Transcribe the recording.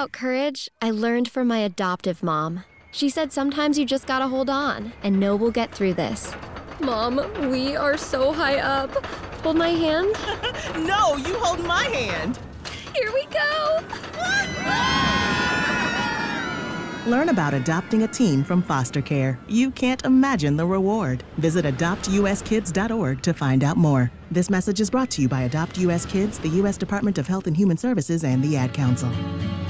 about courage, I learned from my adoptive mom. She said sometimes you just gotta hold on and know we'll get through this. Mom, we are so high up. Hold my hand. No, you hold my hand. Here we go. Learn about adopting a teen from foster care. You can't imagine the reward. Visit adoptuskids.org to find out more. This message is brought to you by Adopt U.S. Kids, the U.S. Department of Health and Human Services, and the Ad Council.